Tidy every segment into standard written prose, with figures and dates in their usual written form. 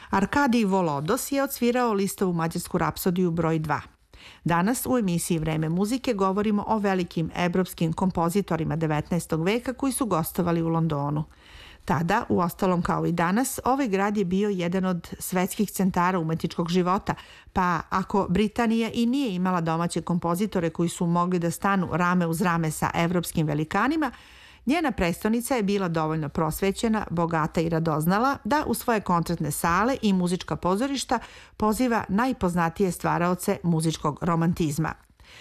Arkadij Volodos je odsvirao Listovu mađarsku rapsodiju broj 2. Danas u emisiji Vreme muzike govorimo o velikim evropskim kompozitorima 19. veka koji su gostovali u Londonu. Tada, uostalom kao i danas, ovaj grad je bio jedan od svetskih centara umetničkog života, pa ako Britanija i nije imala domaće kompozitore koji su mogli da stanu rame uz rame sa evropskim velikanima, njena prestonica je bila dovoljno prosvećena, bogata i radoznala da u svoje koncertne sale i muzička pozorišta poziva najpoznatije stvaraoce muzičkog romantizma.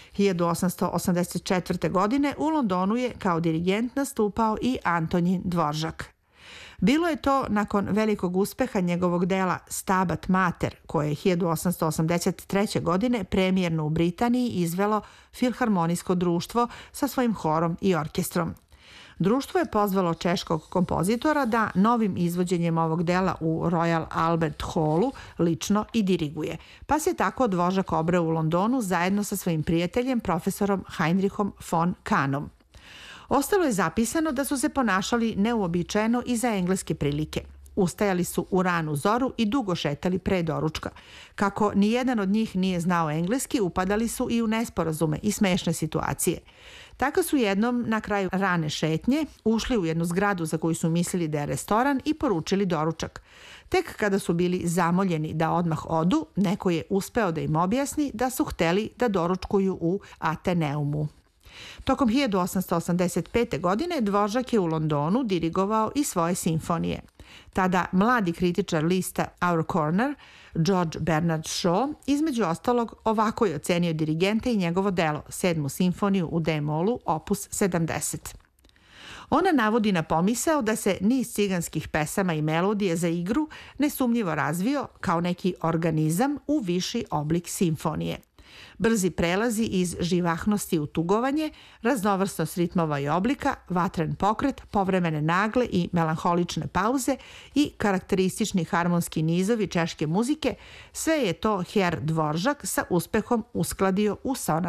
1884. godine u Londonu je kao dirigent nastupao i Antonin Dvoržak. Bilo je to nakon velikog uspeha njegovog dela Stabat Mater, koje je 1883. godine premijerno u Britaniji izvelo Filharmonijsko društvo sa svojim horom i orkestrom. Društvo je pozvalo češkog kompozitora da novim izvođenjem ovog dela u Royal Albert Hallu lično i diriguje, pa se tako Dvoržak obreo u Londonu zajedno sa svojim prijateljem profesorom Heinrichom von Kahnom. Ostalo je zapisano da su se ponašali neuobičajeno i za engleske prilike. Ustajali su u ranu zoru i dugo šetali pre doručka. Kako nijedan od njih nije znao engleski, upadali su i u nesporazume i smešne situacije. Tako su jednom na kraju rane šetnje ušli u jednu zgradu za koju su mislili da je restoran i poručili doručak. Tek kada su bili zamoljeni da odmah odu, neko je uspeo da im objasni da su hteli da doručkuju u Ateneumu. Tokom 1885. godine Dvoržak je u Londonu dirigovao i svoje simfonije. Tada mladi kritičar lista Our Corner, George Bernard Shaw, između ostalog ovako je ocenio dirigenta i njegovo delo, 7. simfoniju u D-molu, opus 70. Ona navodi na pomisao da se niz ciganskih pesama i melodije za igru nesumnjivo razvio kao neki organizam u viši oblik simfonije. Brzi prelazi iz živahnosti u tugovanje, raznovrsnost ritmova i oblika, vatren pokret, povremene nagle i melanholične pauze i karakteristični harmonski nizovi češke muzike, sve je to Herr Dvoržak sa uspehom uskladio u sonat